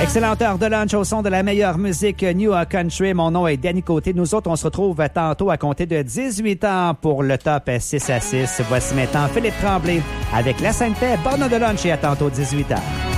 Excellente heure de lunch au son de la meilleure musique New Country. Mon nom est Danny Côté. Nous autres, on se retrouve tantôt à compter de 18 ans pour le top 6 à 6. Voici maintenant Philippe Tremblay avec La Sainte Paix. Bonne heure de lunch et à tantôt 18 h.